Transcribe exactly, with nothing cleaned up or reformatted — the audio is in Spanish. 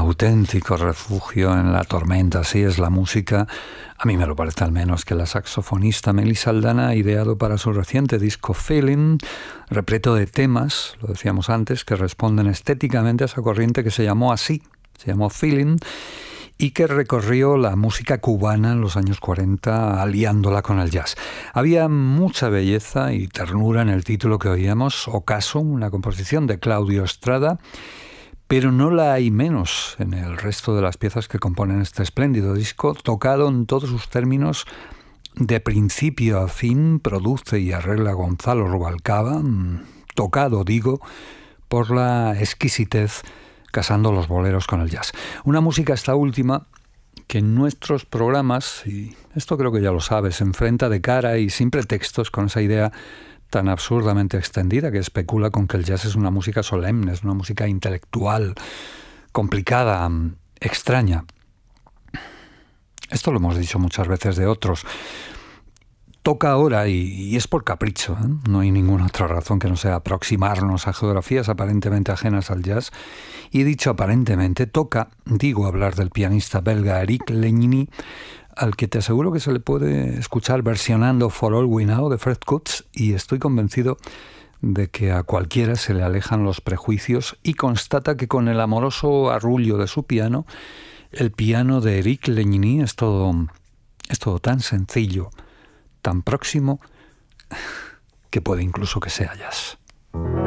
auténtico refugio en la tormenta, así es la música, a mí me lo parece al menos, que la saxofonista Melissa Aldana ha ideado para su reciente disco Feeling, repleto de temas, lo decíamos antes, que responden estéticamente a esa corriente que se llamó así, se llamó Feeling, y que recorrió la música cubana en los años cuarenta, aliándola con el jazz. Había mucha belleza y ternura en el título que oíamos, Ocaso, una composición de Claudio Estrada, pero no la hay menos en el resto de las piezas que componen este espléndido disco, tocado en todos sus términos, de principio a fin. Produce y arregla Gonzalo Rubalcaba, tocado, digo, por la exquisitez, casando los boleros con el jazz. Una música, esta última, que en nuestros programas, y esto creo que ya lo sabes, se enfrenta de cara y sin pretextos con esa idea tan absurdamente extendida que especula con que el jazz es una música solemne, es una música intelectual, complicada, extraña. Esto lo hemos dicho muchas veces de otros. Toca ahora, y, y es por capricho, ¿eh? No hay ninguna otra razón que no sea aproximarnos a geografías aparentemente ajenas al jazz. Y dicho aparentemente, toca, digo, hablar del pianista belga Eric Legny, al que te aseguro que se le puede escuchar versionando For All We Know de Fred Coots, y estoy convencido de que a cualquiera se le alejan los prejuicios y constata que con el amoroso arrullo de su piano, el piano de Eric Legny es todo, es todo tan sencillo, tan próximo, que puede incluso que sea jazz.